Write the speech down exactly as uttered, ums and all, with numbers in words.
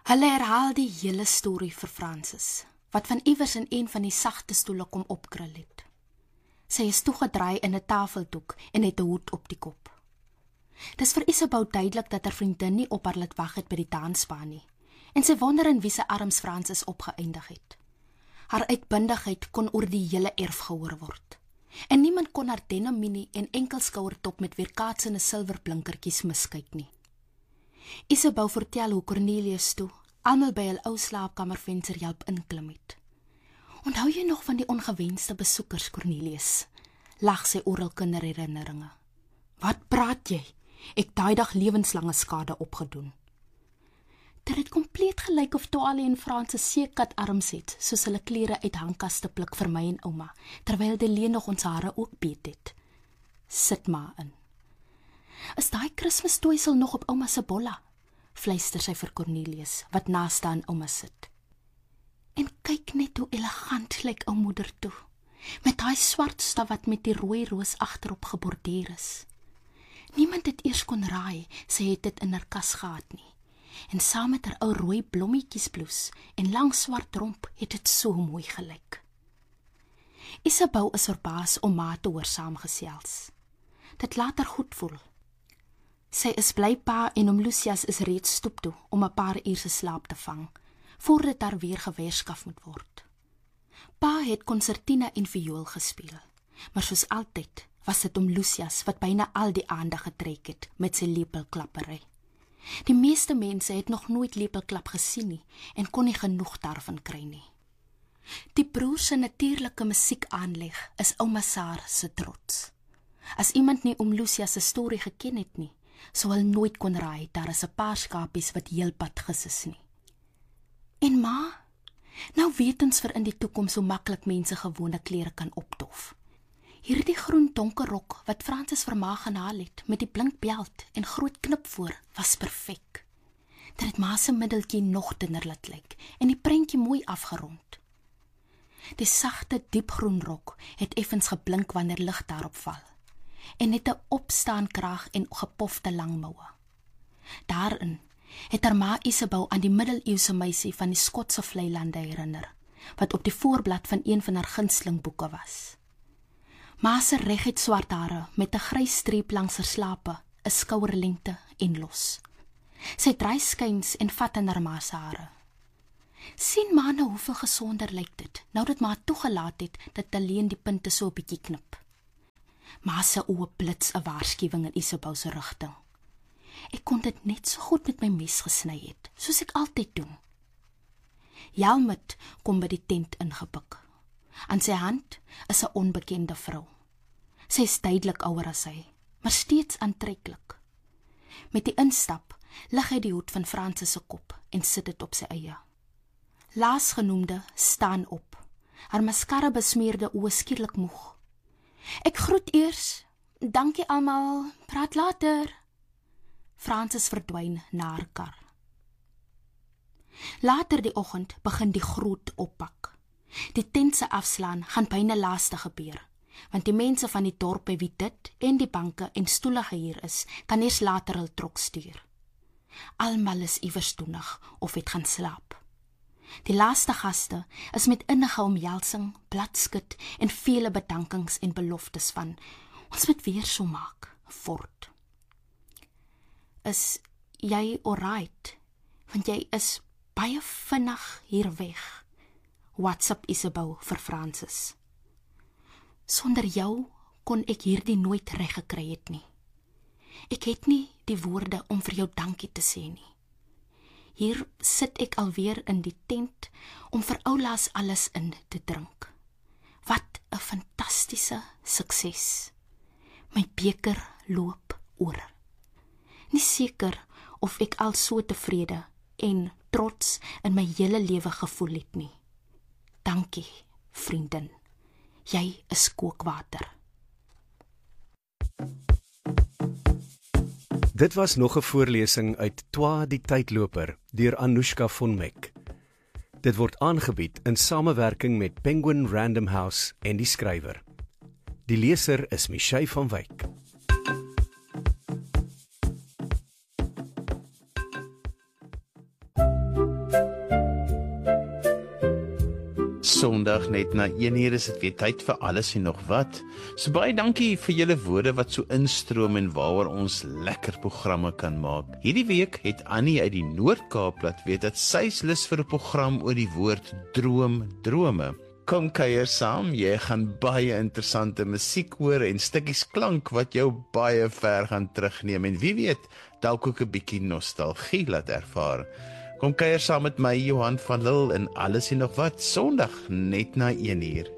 Hulle herhaal die hele storie vir Francis, wat van iewers in een van die sagte stoele kom opkrul het. Sy is toegedraai in 'n tafeldoek en het 'n hoed op die kop. Dis vir Isabeau duidelik dat haar vriendin nie op haar laat wag het by die dansbaan nie, en sy wonder in wie se arms Francis opgeëindig het. Haar uitbundigheid kon oor die hele erf gehoor word, en niemand kon haar denim mini en enkelskouertop met weerkaatsende silverblinkertjies miskyk nie. Isabeau vertel hoe Cornelius toe almal by hul ou slaapkamervenster help inklim het. Onthou jy nog van die ongewenste besoekers, Cornelius? Lag sy oral kinderherinneringe. Wat praat jy? Ek daai dag lewenslange skade opgedoen. Dit het kompleet gelyk of Toalie en Francis seekatarms het, soos hulle klere uit hangkaste pluk vir my en ouma, terwyl Deleen nog ons hare ook beet het. Sit maar in. Is daai Kersfeestooisel nog op ouma se bolla? Fluister sy vir Cornelius, wat naast aan ouma sit. En kyk net hoe elegant lyk ou moeder toe, met daai swart staf wat met die rooi roos agterop gebordeer is. Niemand het eers kon raai, sy het dit in haar kas gehad nie. En saam met haar ou rooi blommetjies blouse en lang swart romp het dit so mooi gelyk. Isabeau is verbaas om ma te hoor saamgesels. Dit laat haar goed voel. Sy is bly pa en oom Lucius is reeds stoep toe om 'n paar uur se slaap te vang, voordat daar weer gewerskaf moet word. Pa het konsertina en viool gespeel, maar soos altyd was dit oom Lucius wat byna al die aandag getrek het met sy lepelklappery. Die meeste mense het nog nooit lepelklap gesien nie en kon nie genoeg daarvan kry nie. Die broer se natuurlike musiekaanleg is ouma Saar se trots. As iemand nie oom Lucius se storie geken het nie, sou hulle nooit kon raai daar is 'n paar skapies wat heelpad gesis nie. En ma, nou weet ons vir in die toekoms hoe maklik mense gewone klere kan optof. Hierdie groen donker rok wat Francis vir ma gaan haal het, met die blink belt en groot knip voor, was perfek. Dit het ma se middeltjie nog dunner laat lyk en die prentjie mooi afgerond. Die sagte diepgroen rok het effens geblink wanneer lig daarop val, en het 'n opstaan kraag en gepofte lang moue. Daarin het haar ma Isabeau aan die middeleeuse meisie van die Skotse Vlei Lande herinner, wat op die voorblad van een van haar gunsteling boeke was. Ma se reguit swart hare met 'n grys streep langs haar slape, 'n skouerlengte en los. Sy draai skuins en vat in haar ma se hare. Sien ma nou hoeveel gesonder lyk dit, nou dat ma toegelaat het dat alleen die punte so 'n bietjie knip. Ma se oë blits 'n waarskuwing in Isabeau se rigting. Ek kon dit net so goed met my mes gesny het, soos ek altyd doen. Jalmut kom by die tent ingepik. Aan sy hand is 'n onbekende vrou. Sy is duidelik ouer as hy, maar steeds aantreklik. Met die instap lig hy die hoed van Francis se kop en sit dit op sy eie. Laasgenoemde staan op, haar mascara besmeerde oë skielik moeg. Ek groet eers, dankie almal, praat later. Francis verdwyn na haar kar. Later die oggend begin die groot oppak. Die tent se afslaan gaan byna laaste gebeur, want die mense van die dorp by wie dit en die banke en stoele gehuur is, kan eers later hul trok stuur. Almal is iewers toenig of het gaan slaap. Die laaste gaste is met innige omhelsing, bladskit en vele bedankings en beloftes van, ons moet weer so maak, voort. Is jy alright? Want jy is baie vinnig hier weg. WhatsApp Isabeau vir Francis. Sonder jou kon ek hierdie nooit reg gekry het nie. Ek het nie die woorde om vir jou dankie te sê nie. Hier sit ek alweer in die tent om vir oulaas alles in te drink. Wat 'n fantastiese sukses. My beker loop oor. Nie seker of ek al so tevrede en trots in my hele lewe gevoel het nie. Dankie, vriendin. Jy is kookwater. Dit was nog 'n voorlesing uit Twa die Tydloper deur Anoushka von Meck. Dit word aangebied in samewerking met Penguin Random House en die skrywer. Die leser is Michelle van Wyk. Sondag net na een uur is dit weer tyd vir alles en nog wat. So baie dankie vir julle woorde wat so instroom en waaroor ons lekker programme kan maak. Hierdie week het Annie uit die Noord-Kaap laat weet dat sy is lus vir 'n program oor die woord droom, drome. Kom kuier saam, jy gaan baie interessante musiek hoor en stukkies klank wat jou baie ver gaan terugneem en wie weet, dalk ook 'n bietjie nostalgie laat ervaar. Kom kuier saam met my, Johan van Lille, en alles en nog wat, Sondag net na een uur.